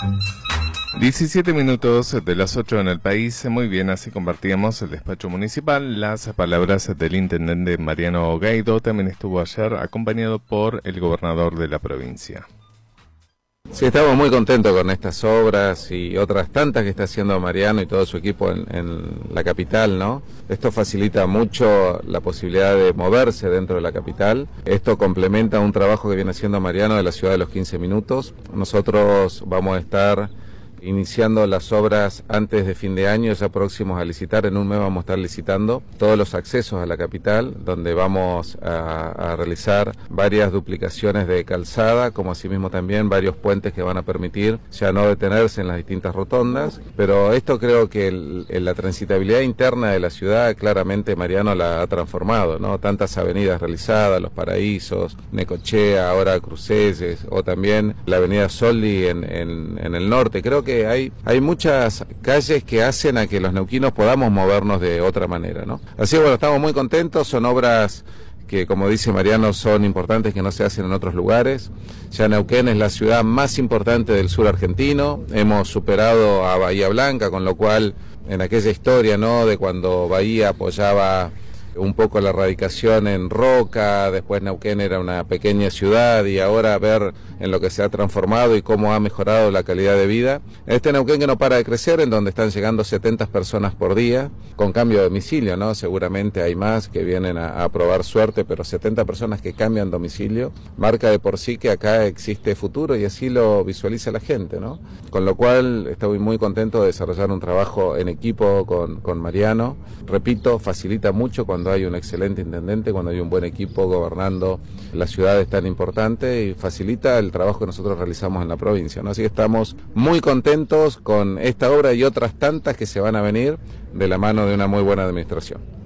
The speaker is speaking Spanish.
17 minutos de las 8 en el país. Muy bien, así compartíamos el despacho municipal. Las palabras del intendente Mariano Gaido. También estuvo ayer acompañado por el gobernador de la provincia. Sí, estamos muy contentos con estas obras y otras tantas que está haciendo Mariano y todo su equipo en la capital, ¿no? Esto facilita mucho la posibilidad de moverse dentro de la capital. Esto complementa un trabajo que viene haciendo Mariano de la ciudad de los 15 minutos. Nosotros vamos a estar iniciando las obras antes de fin de año, ya próximos a licitar. En un mes vamos a estar licitando todos los accesos a la capital, donde vamos a realizar varias duplicaciones de calzada, como asimismo también varios puentes que van a permitir ya no detenerse en las distintas rotondas. Pero esto creo que la transitabilidad interna de la ciudad claramente Mariano la ha transformado, ¿no? Tantas avenidas realizadas, Los Paraísos, Necochea, ahora Cruceses, o también la avenida Soldi en el norte. Creo que hay muchas calles que hacen a que los neuquinos podamos movernos de otra manera, ¿no? Así que bueno, estamos muy contentos, son obras que, como dice Mariano, son importantes, que no se hacen en otros lugares. Ya Neuquén es la ciudad más importante del sur argentino, hemos superado a Bahía Blanca, con lo cual en aquella historia, ¿no?, de cuando Bahía apoyaba un poco la radicación en Roca, después Neuquén era una pequeña ciudad, y ahora ver en lo que se ha transformado y cómo ha mejorado la calidad de vida. Este Neuquén que no para de crecer, en donde están llegando 70 personas por día, con cambio de domicilio, ¿no? Seguramente hay más que vienen a probar suerte, pero 70 personas que cambian domicilio, marca de por sí que acá existe futuro, y así lo visualiza la gente, ¿no? Con lo cual estoy muy contento de desarrollar un trabajo en equipo con Mariano. Repito, facilita mucho cuando hay un excelente intendente, cuando hay un buen equipo gobernando la ciudad es tan importante, y facilita el trabajo que nosotros realizamos en la provincia, ¿no? Así que estamos muy contentos con esta obra y otras tantas que se van a venir de la mano de una muy buena administración.